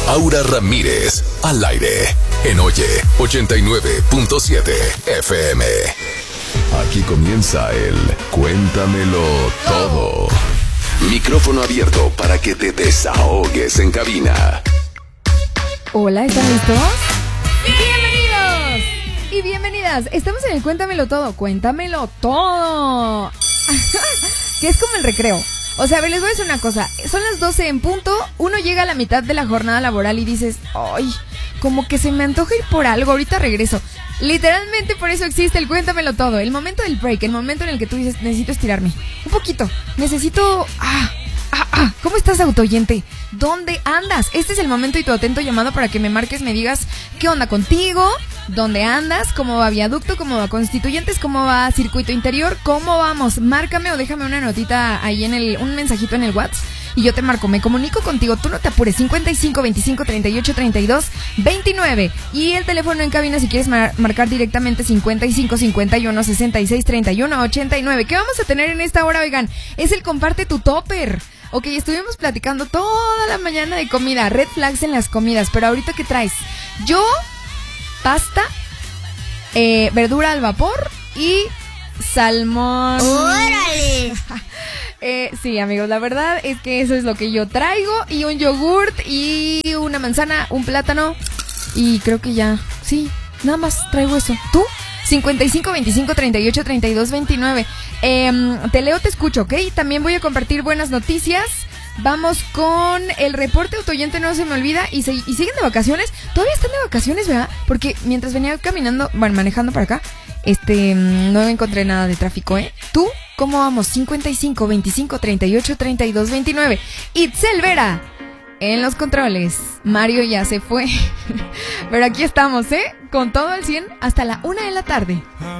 Aura Ramírez, al aire, en Oye 89.7 FM. Aquí comienza el Cuéntamelo Todo. Micrófono abierto para que te desahogues en cabina. Hola, ¿están listos? ¡Bienvenidos! Y bienvenidas. Estamos en el Cuéntamelo Todo. Cuéntamelo todo. Que es como el recreo. O sea, a ver, les voy a decir una cosa. Son las 12 en punto. Uno llega a la mitad de la jornada laboral y dices, ay, como que se me antoja ir por algo. Ahorita regreso. Literalmente por eso existe el Cuéntamelo Todo. El momento del break. El momento en el que tú dices, necesito estirarme un poquito. Necesito... ¿Cómo estás, autoyente? ¿Dónde andas? Este es el momento y tu atento llamado para que me marques, me digas qué onda contigo, dónde andas, cómo va Viaducto, cómo va Constituyentes, cómo va Circuito Interior, cómo vamos. Márcame o déjame una notita ahí un mensajito en el WhatsApp y yo te marco, me comunico contigo, tú no te apures. 55 25 38 32 29 y el teléfono en cabina si quieres marcar directamente 55 51 66 31 89. ¿Qué vamos a tener en esta hora, oigan? Es el comparte tu topper. Ok, estuvimos platicando toda la mañana de comida, red flags en las comidas, pero ahorita ¿qué traes? Yo, pasta, verdura al vapor y salmón. ¡Órale! Sí, amigos, la verdad es que eso es lo que yo traigo, y un yogurt y una manzana, un plátano y creo que ya, sí, nada más traigo eso. ¿Tú? 55 25 38 32 29. Te leo, te escucho, ¿ok? También voy a compartir buenas noticias. Vamos con el reporte autoyente, no se me olvida. Y siguen de vacaciones. Todavía están de vacaciones, ¿verdad? Porque mientras venía caminando, manejando para acá, no encontré nada de tráfico, ¿eh? ¿Tú? ¿Cómo vamos? 55 25 38 32 29. Itzel Vera en los controles. Mario ya se fue. Pero aquí estamos, ¿eh? Con todo al 100 hasta la 1 de la tarde.